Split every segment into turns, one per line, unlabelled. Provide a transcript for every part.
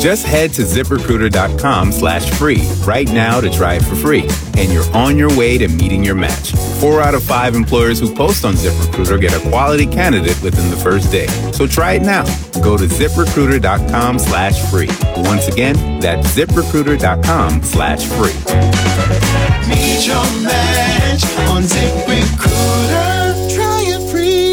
Just head to ZipRecruiter.com/free right now to try it for free. And you're on your way to meeting your match. 4 out of 5 employers who post on ZipRecruiter get a quality candidate within the first day. So try it now. Go to ZipRecruiter.com/free. Once again, that's ZipRecruiter.com/free.
Meet your match on ZipRecruiter. Try it free.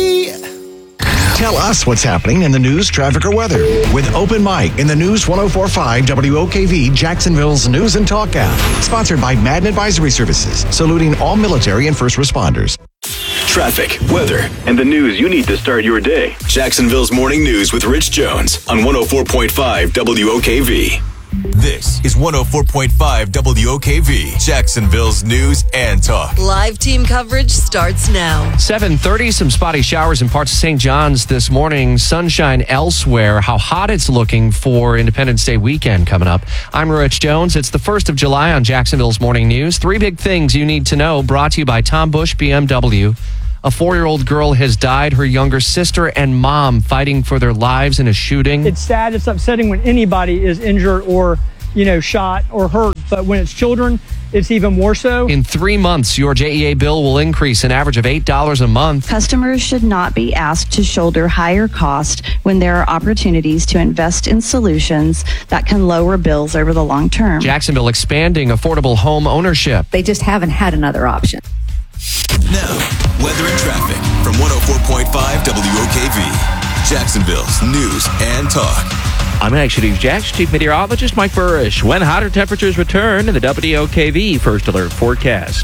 Tell us what's happening in the news, traffic, or weather with Open Mic in the News 104.5 WOKV Jacksonville's News and Talk app. Sponsored by Madden Advisory Services, saluting all military and first responders.
Traffic, weather, and the news you need to start your day. Jacksonville's Morning News with Rich Jones on 104.5 WOKV. This is 104.5 WOKV, Jacksonville's News and Talk.
Live team coverage starts now.
7:30, some spotty showers in parts of St. John's this morning. Sunshine elsewhere. How hot it's looking for Independence Day weekend coming up. I'm Rich Jones. It's the 1st of July on Jacksonville's Morning News. 3 big things you need to know, brought to you by Tom Bush BMW. A 4-year-old girl has died. Her younger sister and mom fighting for their lives in a shooting.
It's sad. It's upsetting when anybody is injured or, shot or hurt. But when it's children, it's even more so.
In 3 months, your JEA bill will increase an average of $8 a month.
Customers should not be asked to shoulder higher costs when there are opportunities to invest in solutions that can lower bills over the long term.
Jacksonville expanding affordable home ownership.
They just haven't had another option.
Now, weather and traffic from 104.5 WOKV, Jacksonville's News and Talk.
I'm Action News Jax Chief Meteorologist Mike Burrish. When hotter temperatures return in the WOKV First Alert forecast.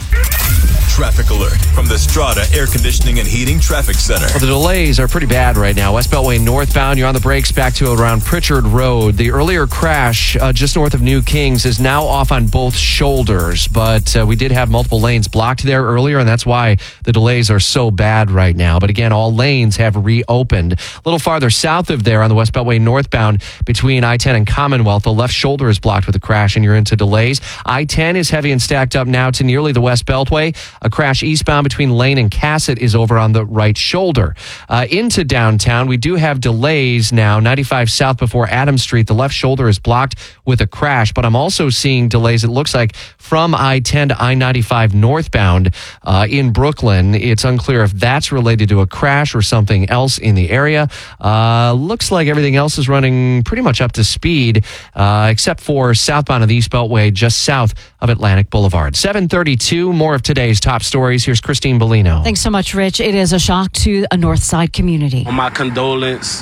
Traffic alert from the Strata Air Conditioning and Heating Traffic Center.
Well, the delays are pretty bad right now. West Beltway northbound, you're on the brakes back to around Pritchard Road. The earlier crash just north of New Kings is now off on both shoulders, but we did have multiple lanes blocked there earlier, and that's why the delays are so bad right now. But again, all lanes have reopened. A little farther south of there on the West Beltway northbound between I-10 and Commonwealth, the left shoulder is blocked with a crash, and you're into delays. I-10 is heavy and stacked up now to nearly the West Beltway. A crash eastbound between Lane and Cassett is over on the right shoulder. Into downtown, we do have delays now. 95 south before Adams Street, the left shoulder is blocked with a crash, but I'm also seeing delays, it looks like, from I-10 to I-95 northbound in Brooklyn. It's unclear if that's related to a crash or something else in the area. Looks like everything else is running pretty much up to speed, except for southbound of the East Beltway, just south of Atlantic Boulevard. 7:32, more of today's top stories. Here's Christine Bellino.
Thanks so much, Rich. It is a shock to a North Side community.
My condolence.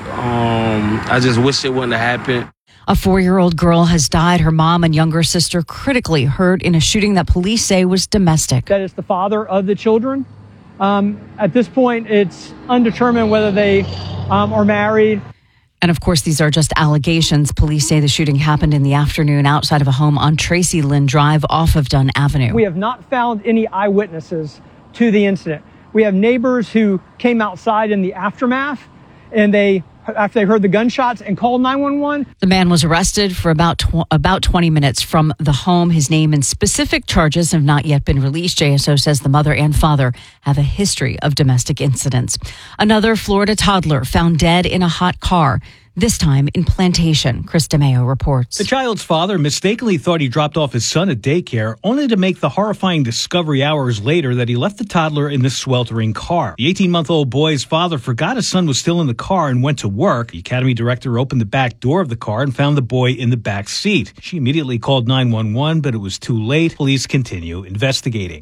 I just wish it wouldn't have happened.
A 4-year-old girl has died. Her mom and younger sister critically hurt in a shooting that police say was domestic.
That is the father of the children. At this point, it's undetermined whether they are married.
And of course, these are just allegations. Police say the shooting happened in the afternoon outside of a home on Tracy Lynn Drive off of Dunn Avenue.
We have not found any eyewitnesses to the incident. We have neighbors who came outside in the aftermath, and after they heard the gunshots and called 911.
The man was arrested for about 20 minutes from the home. His name and specific charges have not yet been released. JSO says the mother and father have a history of domestic incidents. Another Florida toddler found dead in a hot car, this time in Plantation. Chris DeMeo reports.
The child's father mistakenly thought he dropped off his son at daycare, only to make the horrifying discovery hours later that he left the toddler in the sweltering car. The 18-month-old boy's father forgot his son was still in the car and went to work. The academy director opened the back door of the car and found the boy in the back seat. She immediately called 911, but it was too late. Police continue investigating.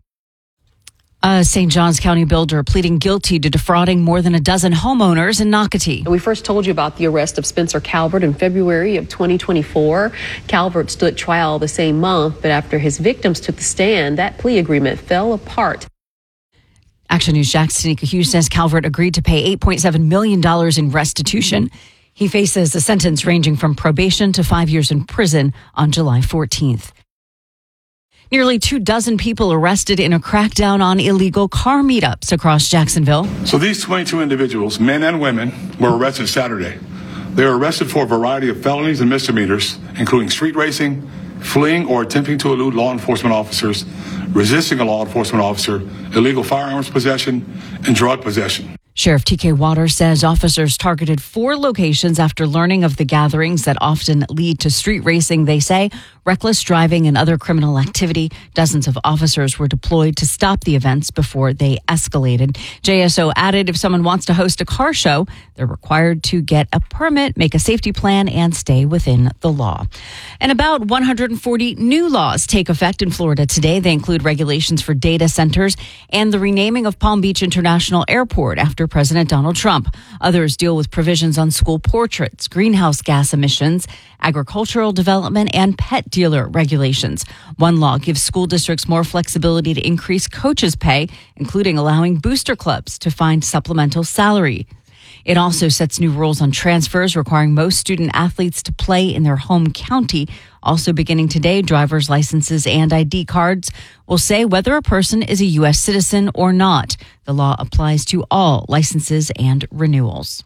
St. Johns County builder pleading guilty to defrauding more than a dozen homeowners in Nocatee.
We first told you about the arrest of Spencer Calvert in February of 2024. Calvert stood trial the same month, but after his victims took the stand, that plea agreement fell apart.
Action News Jack's Tanika Hughes says Calvert agreed to pay $8.7 million in restitution. He faces a sentence ranging from probation to 5 years in prison on July 14th. Nearly 24 people arrested in a crackdown on illegal car meetups across Jacksonville.
So these 22 individuals, men and women, were arrested Saturday. They were arrested for a variety of felonies and misdemeanors, including street racing, fleeing or attempting to elude law enforcement officers, resisting a law enforcement officer, illegal firearms possession, and drug possession.
Sheriff TK Waters says officers targeted 4 locations after learning of the gatherings that often lead to street racing, they say, reckless driving and other criminal activity. Dozens of officers were deployed to stop the events before they escalated. JSO added if someone wants to host a car show, they're required to get a permit, make a safety plan, and stay within the law. And about 140 new laws take effect in Florida today. They include regulations for data centers and the renaming of Palm Beach International Airport after President Donald Trump. Others deal with provisions on school portraits, greenhouse gas emissions, agricultural development, and pet dealer regulations. One law gives school districts more flexibility to increase coaches' pay, including allowing booster clubs to find supplemental salary. It also sets new rules on transfers, requiring most student athletes to play in their home county. Also beginning today, driver's licenses and ID cards will say whether a person is a U.S. citizen or not. The law applies to all licenses and renewals.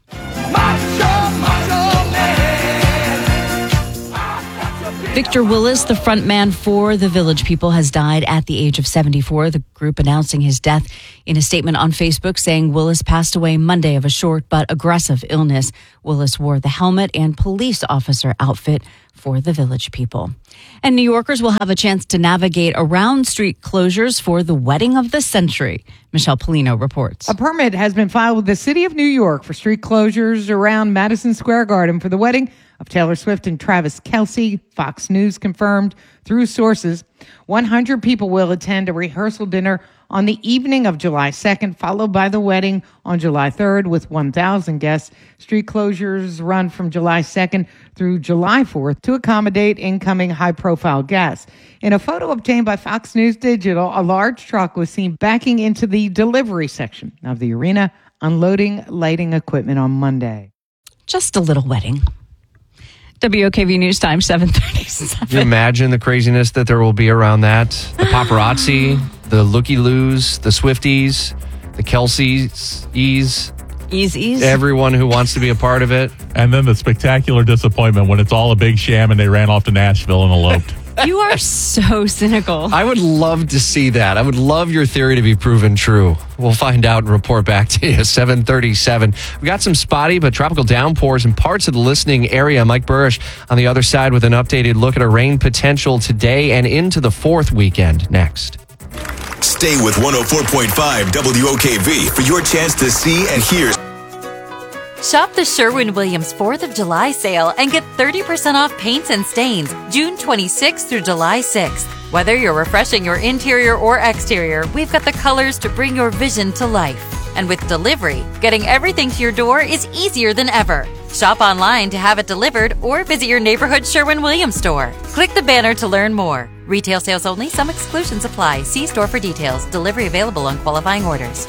Victor Willis, the frontman for the Village People, has died at the age of 74. The group announcing his death in a statement on Facebook, saying Willis passed away Monday of a short but aggressive illness. Willis wore the helmet and police officer outfit for the Village People. And New Yorkers will have a chance to navigate around street closures for the wedding of the century. Michelle Polino reports.
A permit has been filed with the City of New York for street closures around Madison Square Garden for the wedding of Taylor Swift and Travis Kelce. Fox News confirmed through sources 100 people will attend a rehearsal dinner on the evening of July 2nd, followed by the wedding on July 3rd with 1,000 guests. Street closures run from July 2nd through July 4th to accommodate incoming high-profile guests. In a photo obtained by Fox News Digital, a large truck was seen backing into the delivery section of the arena, unloading lighting equipment on Monday.
Just a little wedding. WOKV News Time, 7:37.
Can you imagine the craziness that there will be around that? The paparazzi, the looky-loos, the Swifties, the Kelce's,
Ease.
Everyone who wants to be a part of it.
And then the spectacular disappointment when it's all a big sham and they ran off to Nashville and eloped.
You are so cynical.
I would love to see that. I would love your theory to be proven true. We'll find out and report back to you. 7:37. We got some spotty but tropical downpours in parts of the listening area. Mike Burrish on the other side with an updated look at a rain potential today and into the 4th weekend next.
Stay with 104.5 WOKV for your chance to see and hear.
Shop the Sherwin-Williams 4th of July sale and get 30% off paints and stains June 26th through July 6th. Whether you're refreshing your interior or exterior, we've got the colors to bring your vision to life. And with delivery, getting everything to your door is easier than ever. Shop online to have it delivered or visit your neighborhood Sherwin-Williams store. Click the banner to learn more. Retail sales only. Some exclusions apply. See store for details. Delivery available on qualifying orders.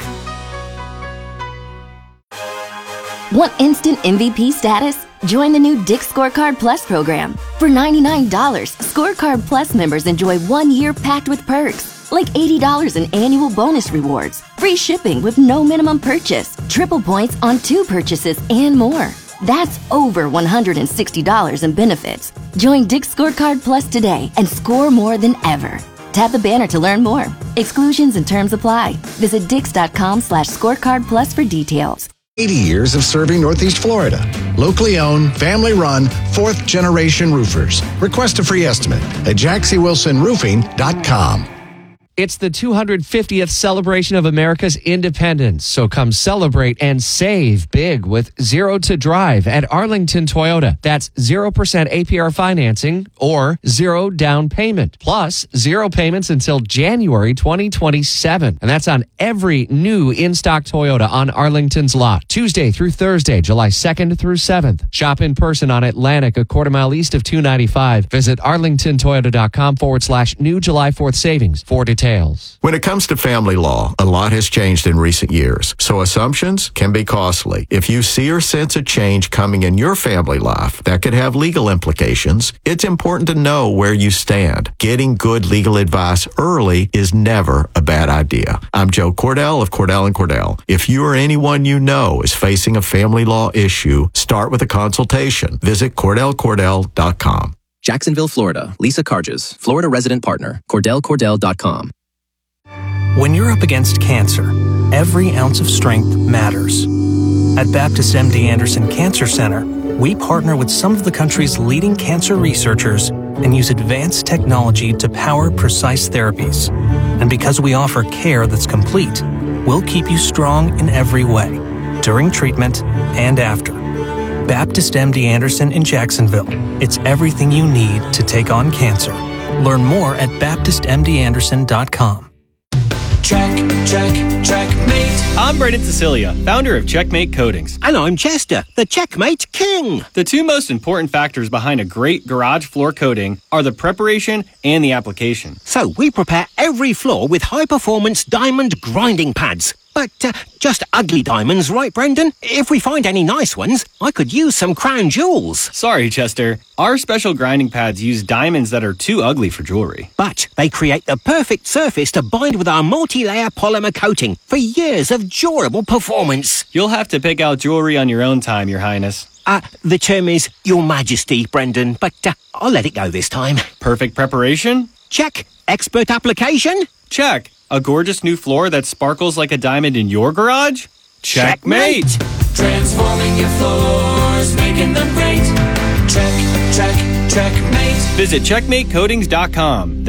Want instant MVP status? Join the new Dick's Scorecard Plus program. For $99, Scorecard Plus members enjoy 1 year packed with perks, like $80 in annual bonus rewards, free shipping with no minimum purchase, triple points on 2 purchases, and more. That's over $160 in benefits. Join Dick's Scorecard Plus today and score more than ever. Tap the banner to learn more. Exclusions and terms apply. Visit Dix.com/scorecard plus for details.
80 years of serving Northeast Florida. Locally owned, family-run, 4th-generation roofers. Request a free estimate at JacksyWilsonRoofing.com.
It's the 250th celebration of America's independence, so come celebrate and save big with Zero to Drive at Arlington Toyota. That's 0% APR financing or 0 down payment, plus 0 payments until January 2027. And that's on every new in-stock Toyota on Arlington's lot, Tuesday through Thursday, July 2nd through 7th. Shop in person on Atlantic, a quarter mile east of 295. Visit arlingtontoyota.com/new July 4th savings for details.
When it comes to family law, a lot has changed in recent years, so assumptions can be costly. If you see or sense a change coming in your family life that could have legal implications, it's important to know where you stand. Getting good legal advice early is never a bad idea. I'm Joe Cordell of Cordell & Cordell. If you or anyone you know is facing a family law issue, start with a consultation. Visit CordellCordell.com.
Jacksonville, Florida. Lisa Carges, Florida resident partner. CordellCordell.com.
When you're up against cancer,
every ounce of strength matters. At Baptist MD Anderson Cancer Center, we partner with some of the country's leading cancer researchers and use advanced technology to power precise therapies. And because we offer care that's complete, we'll keep you strong in every way, during treatment and after. Baptist MD Anderson in Jacksonville. It's everything you need to take on cancer. Learn more at BaptistMDAnderson.com.
Checkmate. I'm Braden Cecilia, founder of Checkmate Coatings.
And I'm Chester, the Checkmate King.
The two most important factors behind a great garage floor coating are the preparation and the application.
So we prepare every floor with high-performance diamond grinding pads. But just ugly diamonds, right, Brendan? If we find any nice ones, I could use some crown jewels.
Sorry, Chester. Our special grinding pads use diamonds that are too ugly for jewelry.
But they create the perfect surface to bind with our multi-layer polymer coating for years of durable performance.
You'll have to pick out jewelry on your own time, Your Highness.
The term is Your Majesty, Brendan, but I'll let it go this time.
Perfect preparation?
Check. Expert application?
Check. A gorgeous new floor that sparkles like a diamond in your garage? Checkmate!
Transforming your floors, making them great. Checkmate.
Visit checkmatecoatings.com.